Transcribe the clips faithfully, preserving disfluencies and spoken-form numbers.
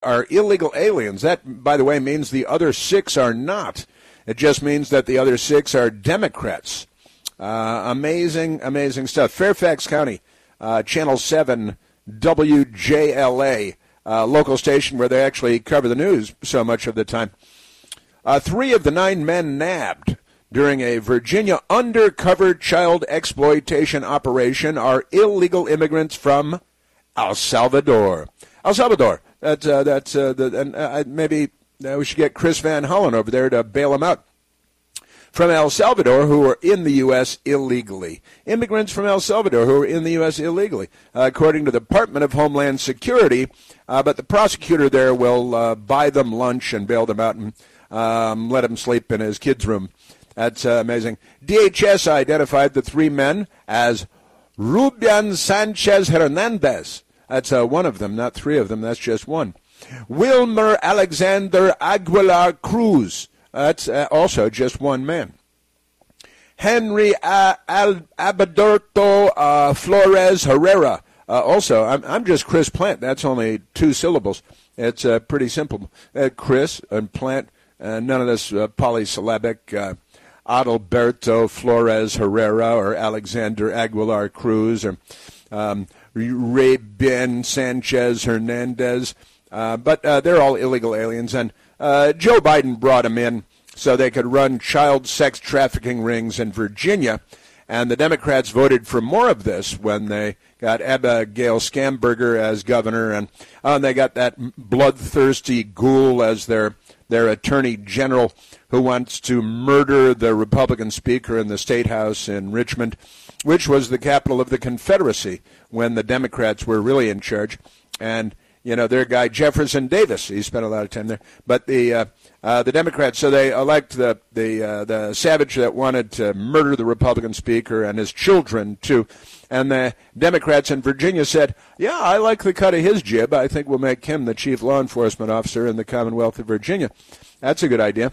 are illegal aliens. That, by the way, means the other six are not. It just means that the other six are Democrats. Uh, amazing, amazing stuff. Fairfax County, uh, Channel seven, W J L A, uh, local station where they actually cover the news so much of the time. Uh, three of the nine men nabbed during a Virginia undercover child exploitation operation are illegal immigrants from El Salvador. El Salvador. That's uh, that's uh, the, and uh, maybe uh, we should get Chris Van Hollen over there to bail them out. From El Salvador who are in the U S illegally. Immigrants from El Salvador who are in the U S illegally, uh, according to the Department of Homeland Security. Uh, but the prosecutor there will uh, buy them lunch and bail them out and um, let them sleep in his kid's room. That's uh, amazing. D H S identified the three men as Rubian Sanchez Hernandez. That's uh, one of them, not three of them. That's just one. Wilmer Alexander Aguilar Cruz. That's uh, also just one man. Henry uh, Al- Abadorto uh, Flores Herrera. Uh, also, I'm, I'm just Chris Plant. That's only two syllables. It's uh, pretty simple. Uh, Chris and Plant, uh, none of this uh, polysyllabic. Uh, Adalberto Flores Herrera or Alexander Aguilar Cruz or um, Ruben Sanchez Hernandez. Uh, but uh, they're all illegal aliens. And uh, Joe Biden brought them in so they could run child sex trafficking rings in Virginia. And the Democrats voted for more of this when they got Abigail Schamberger as governor. And uh, they got that bloodthirsty ghoul as their, their attorney general, who wants to murder the Republican speaker in the State House in Richmond, which was the capital of the Confederacy when the Democrats were really in charge. And, you know, their guy Jefferson Davis, he spent a lot of time there. But the uh, uh, the Democrats, so they elect the the uh, the savage that wanted to murder the Republican speaker and his children, too. And the Democrats in Virginia said, yeah, I like the cut of his jib. I think we'll make him the chief law enforcement officer in the Commonwealth of Virginia. That's a good idea.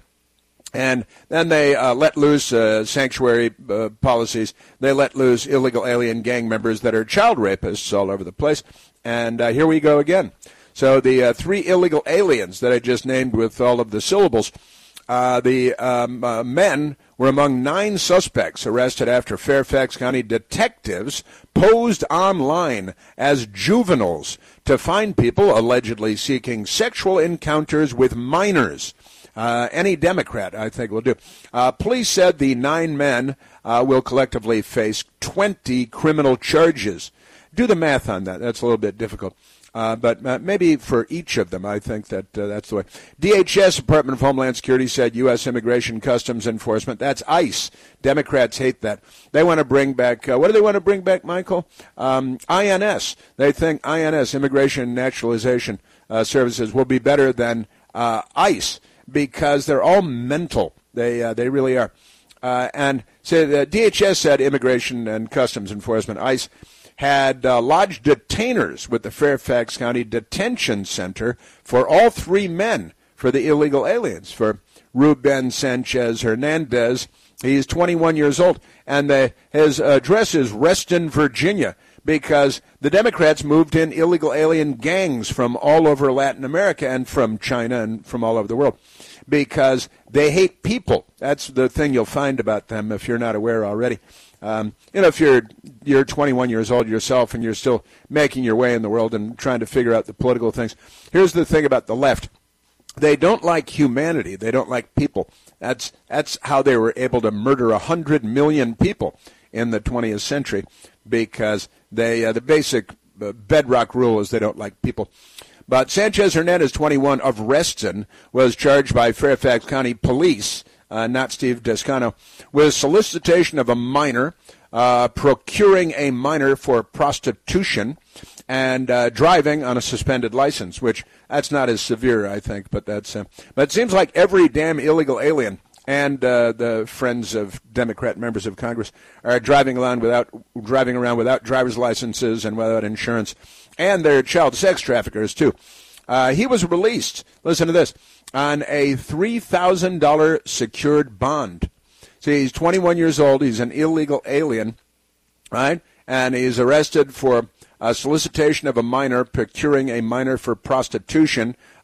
And then they uh, let loose uh, sanctuary uh, policies. They let loose illegal alien gang members that are child rapists all over the place. And uh, here we go again. So the uh, three illegal aliens that I just named with all of the syllables, uh, the um, uh, men were among nine suspects arrested after Fairfax County detectives posed online as juveniles to find people allegedly seeking sexual encounters with minors. Uh, any Democrat, I think, will do. Uh, police said the nine men uh, will collectively face twenty criminal charges. Do the math on that. That's a little bit difficult. Uh, but uh, maybe for each of them, I think that uh, that's the way. D H S, Department of Homeland Security, said U S Immigration Customs Enforcement. That's ICE. Democrats hate that. They want to bring back, uh, what do they want to bring back, Michael? Um, I N S. They think I N S, Immigration and Naturalization uh, Services, will be better than uh, ICE, because they're all mental. They uh, they really are. Uh, and so the D H S said Immigration and Customs Enforcement, ICE, had uh, lodged detainers with the Fairfax County Detention Center for all three men for the illegal aliens. For Ruben Sanchez Hernandez, he's twenty-one years old, and the, his address is Reston, Virginia, because the Democrats moved in illegal alien gangs from all over Latin America and from China and from all over the world because they hate people. That's the thing you'll find about them if you're not aware already. Um, you know, if you're you're twenty-one years old yourself and you're still making your way in the world and trying to figure out the political things, here's the thing about the left. They don't like humanity. They don't like people. That's that's how they were able to murder one hundred million people in the twentieth century, because they uh, the basic uh, bedrock rule is they don't like people. But Sanchez Hernandez, twenty-one, of Reston, was charged by Fairfax County Police, uh, not Steve Descano, with solicitation of a minor, uh, procuring a minor for prostitution, and uh, driving on a suspended license, which that's not as severe, I think, but that's. Uh, but it seems like every damn illegal alien and uh, the friends of Democrat members of Congress are driving around without driving around without driver's licenses and without insurance, and they're child sex traffickers too. Uh, he was released. Listen to this, on a three thousand dollars secured bond. See, he's twenty-one years old. He's an illegal alien, right? And he's arrested for Uh, solicitation of a minor, procuring a minor for prostitution,